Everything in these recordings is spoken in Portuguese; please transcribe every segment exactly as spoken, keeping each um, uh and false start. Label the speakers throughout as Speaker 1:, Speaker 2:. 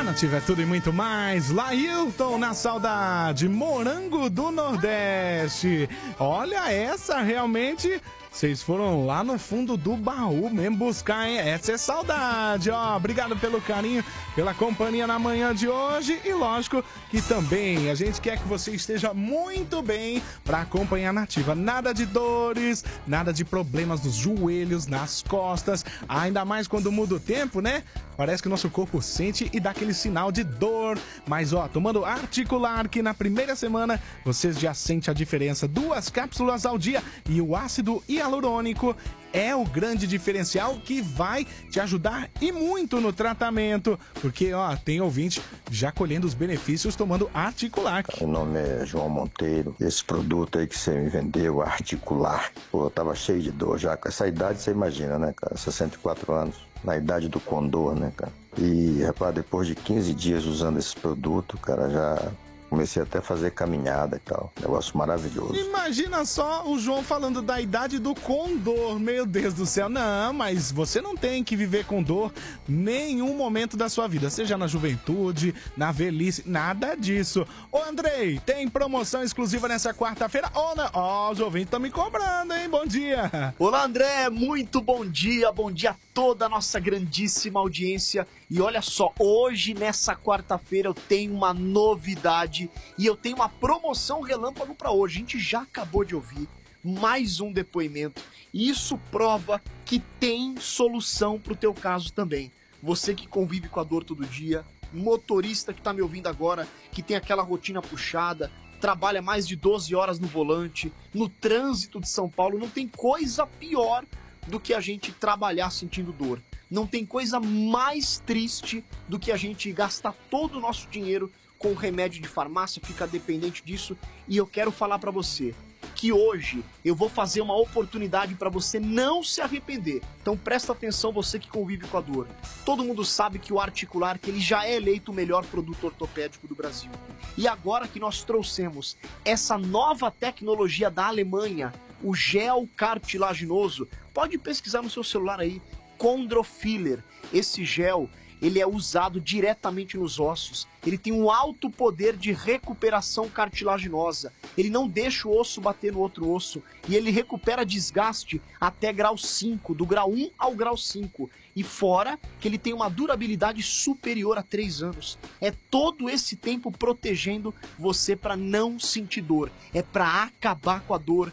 Speaker 1: Nativa é tudo e muito mais. Lailton na saudade, morango do Nordeste. Olha essa, realmente, vocês foram lá no fundo do baú mesmo buscar, hein? Essa é saudade, ó. Obrigado pelo carinho, pela companhia na manhã de hoje. E lógico que também a gente quer que você esteja muito bem para acompanhar a Nativa. Nada de dores, nada de problemas nos joelhos, nas costas. Ainda mais quando muda o tempo, né? Parece que o nosso corpo sente e dá aquele sinal de dor. Mas ó, tomando Articular, que na primeira semana vocês já sentem a diferença. Duas cápsulas ao dia e o ácido hialurônico é o grande diferencial que vai te ajudar e muito no tratamento. Porque ó, tem ouvinte já colhendo os benefícios tomando Articular.
Speaker 2: Meu nome é João Monteiro. Esse produto aí que você me vendeu, Articular, pô, eu tava cheio de dor já. Com essa idade você imagina, né, cara? sessenta e quatro anos. Na idade do condor, né, cara? E, rapaz, depois de quinze dias usando esse produto, cara, já comecei até a fazer caminhada e tal. Negócio maravilhoso.
Speaker 1: Imagina só o João falando da idade do condor. Meu Deus do céu. Não, mas você não tem que viver com dor nenhum momento da sua vida. Seja na juventude, na velhice, nada disso. Ô, Andrei, tem promoção exclusiva nessa quarta-feira? Ou não? Ó, os ouvintes estão me cobrando, hein? Bom dia.
Speaker 3: Olá, André. Muito bom dia. Bom dia a toda a nossa grandíssima audiência. E olha só, hoje, nessa quarta-feira, eu tenho uma novidade e eu tenho uma promoção relâmpago para hoje. A gente já acabou de ouvir mais um depoimento e isso prova que tem solução para o teu caso também. Você que convive com a dor todo dia, motorista que está me ouvindo agora, que tem aquela rotina puxada, trabalha mais de doze horas no volante, no trânsito de São Paulo, não tem coisa pior do que a gente trabalhar sentindo dor. Não tem coisa mais triste do que a gente gastar todo o nosso dinheiro com remédio de farmácia, ficar dependente disso. E eu quero falar para você que hoje eu vou fazer uma oportunidade para você não se arrepender. Então presta atenção, você que convive com a dor. Todo mundo sabe que o Articular, que ele já é eleito o melhor produto ortopédico do Brasil. E agora que nós trouxemos essa nova tecnologia da Alemanha, o gel cartilaginoso, pode pesquisar no seu celular aí, Chondrofiller. Esse gel, ele é usado diretamente nos ossos. Ele tem um alto poder de recuperação cartilaginosa. Ele não deixa o osso bater no outro osso. E ele recupera desgaste até grau cinco, do grau um ao grau cinco. E fora que ele tem uma durabilidade superior a três anos. É todo esse tempo protegendo você para não sentir dor. É para acabar com a dor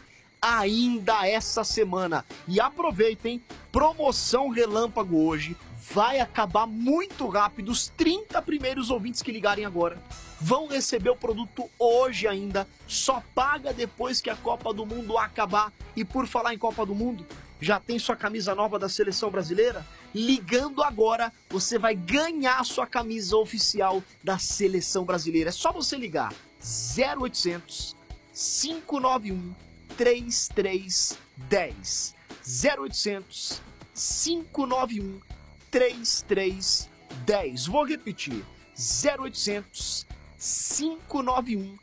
Speaker 3: ainda essa semana. E aproveitem, promoção relâmpago hoje, vai acabar muito rápido. Os trinta primeiros ouvintes que ligarem agora vão receber o produto hoje ainda, só paga depois que a Copa do Mundo acabar. E por falar em Copa do Mundo, já tem sua camisa nova da Seleção Brasileira? Ligando agora, você vai ganhar a sua camisa oficial da Seleção Brasileira. É só você ligar zero oitocentos, cinco nove um, três três um zero, zero oitocentos, cinco nove um, três três um zero. Vou repetir, zero oitocentos, cinco nove um,